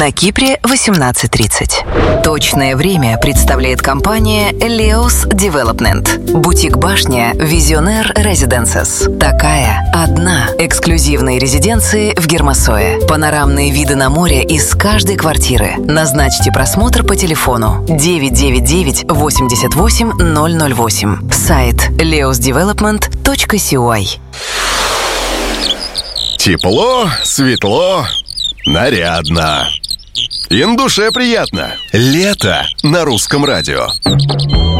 На Кипре 18:30. Точное время представляет компания Leos Development. Бутик-башня Visionaire Residences. Такая одна. Эксклюзивные резиденции в Гермосое. Панорамные виды на море из каждой квартиры. Назначьте просмотр по телефону 999 88 008. Сайт leosdevelopment.cy. Тепло, светло, нарядно. И на душе приятно. Лето на Русском радио.